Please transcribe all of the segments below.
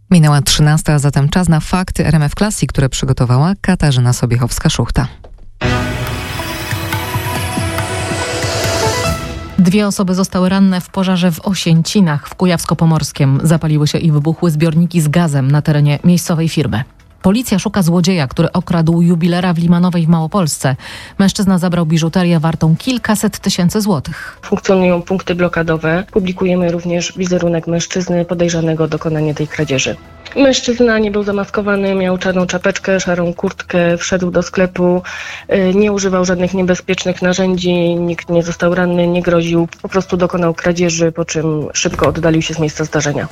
Minęła 13, a zatem czas na fakty RMF Classic, które przygotowała Katarzyna Sobiechowska-Szuchta. 2 osoby zostały ranne w pożarze w Osięcinach w Kujawsko-Pomorskiem. Zapaliły się i wybuchły zbiorniki z gazem na terenie miejscowej firmy. Policja szuka złodzieja, który okradł jubilera w Limanowej w Małopolsce. Mężczyzna zabrał biżuterię wartą kilkaset tysięcy złotych. Funkcjonują punkty blokadowe. Publikujemy również wizerunek mężczyzny podejrzanego o dokonanie tej kradzieży. Mężczyzna nie był zamaskowany, miał czarną czapeczkę, szarą kurtkę, wszedł do sklepu, nie używał żadnych niebezpiecznych narzędzi, nikt nie został ranny, nie groził, po prostu dokonał kradzieży, po czym szybko oddalił się z miejsca zdarzenia.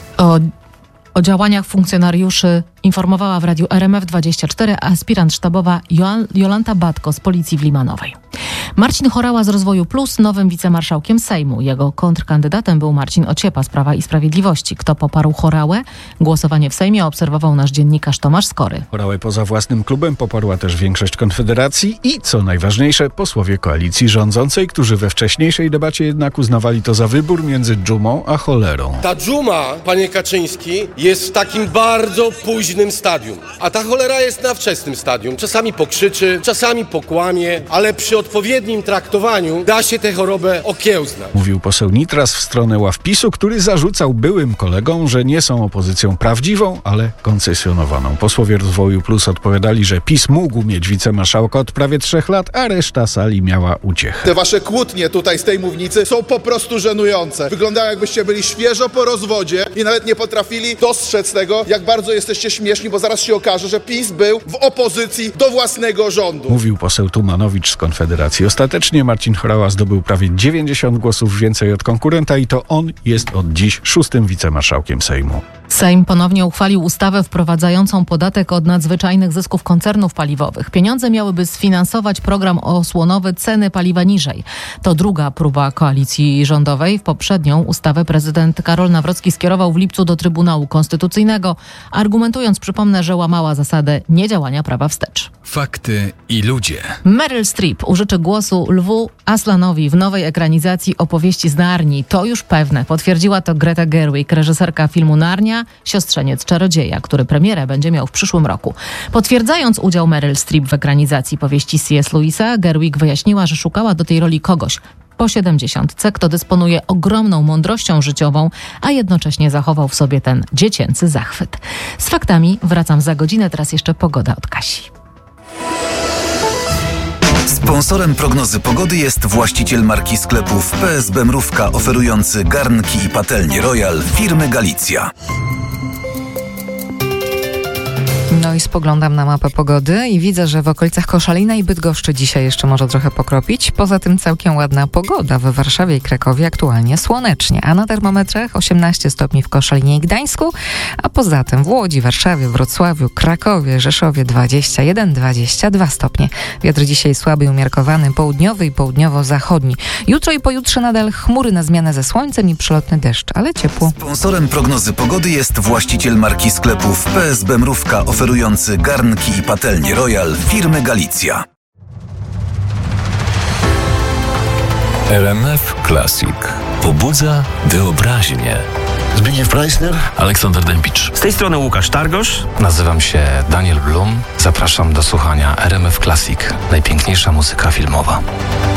O działaniach funkcjonariuszy informowała w radiu RMF24 aspirant sztabowa Jolanta Batko z Policji w Limanowej. Marcin Horała z Rozwoju Plus nowym wicemarszałkiem Sejmu. Jego kontrkandydatem był Marcin Ociepa z Prawa i Sprawiedliwości. Kto poparł Horałę? Głosowanie w Sejmie obserwował nasz dziennikarz Tomasz Skory. Horałę poza własnym klubem poparła też większość Konfederacji i, co najważniejsze, posłowie koalicji rządzącej, którzy we wcześniejszej debacie jednak uznawali to za wybór między dżumą a cholerą. Ta dżuma, panie Kaczyński, jest w takim bardzo późnym stadium, a ta cholera jest na wczesnym stadium. Czasami pokrzyczy, czasami pokłamie, ale przy odpowiednim traktowaniu da się tę chorobę okiełznać. Mówił poseł Nitras w stronę ław PiS-u, który zarzucał byłym kolegom, że nie są opozycją prawdziwą, ale koncesjonowaną. Posłowie Rozwoju Plus odpowiadali, że PiS mógł mieć wicemarszałka od prawie 3 lat, a reszta sali miała uciechę. Te wasze kłótnie tutaj z tej mównicy są po prostu żenujące. Wyglądają, jakbyście byli świeżo po rozwodzie i nawet nie potrafili dostrzec tego, jak bardzo jesteście śmieszni, bo zaraz się okaże, że PiS był w opozycji do własnego rządu. Mówił poseł Tumanowicz z Konfederacji. Ostatecznie Marcin Horała zdobył prawie 90 głosów więcej od konkurenta i to on jest od dziś 6. wicemarszałkiem Sejmu. Sejm ponownie uchwalił ustawę wprowadzającą podatek od nadzwyczajnych zysków koncernów paliwowych. Pieniądze miałyby sfinansować program osłonowy Ceny paliwa niżej. To druga próba koalicji rządowej. W poprzednią ustawę prezydent Karol Nawrocki skierował w lipcu do Trybunału Konstytucyjnego, argumentując, przypomnę, że łamała zasadę niedziałania prawa wstecz. Fakty i ludzie. Meryl Streep użyczy głosu Lwu Aslanowi w nowej ekranizacji opowieści z Narni. To już pewne. Potwierdziła to Greta Gerwig, reżyserka filmu Narnia, siostrzeniec czarodzieja, który premierę będzie miał w przyszłym roku. Potwierdzając udział Meryl Streep w ekranizacji powieści C.S. Lewisa, Gerwig wyjaśniła, że szukała do tej roli kogoś po 70, kto dysponuje ogromną mądrością życiową, a jednocześnie zachował w sobie ten dziecięcy zachwyt. Z faktami wracam za godzinę, teraz jeszcze pogoda od Kasi. Sponsorem prognozy pogody jest właściciel marki sklepów PSB Mrówka, oferujący garnki i patelnie Royal firmy Galicja. No i spoglądam na mapę pogody i widzę, że w okolicach Koszalina i Bydgoszczy dzisiaj jeszcze może trochę pokropić. Poza tym całkiem ładna pogoda w Warszawie i Krakowie, aktualnie słonecznie, a na termometrach 18 stopni w Koszalinie i Gdańsku, a poza tym w Łodzi, Warszawie, Wrocławiu, Krakowie, Rzeszowie 21-22 stopnie. Wiatr dzisiaj słaby i umiarkowany, południowy i południowo-zachodni. Jutro i pojutrze nadal chmury na zmianę ze słońcem i przelotny deszcz, ale ciepło. Sponsorem prognozy pogody jest właściciel marki sklepów PSB Mrówka, oferujący garnki i patelnie Royal firmy Galicja. RMF Classic pobudza wyobraźnię. Zbigniew Preissner, Aleksander Dębicz. Z tej strony Łukasz Targosz. Nazywam się Daniel Blum. Zapraszam do słuchania RMF Classic. Najpiękniejsza muzyka filmowa.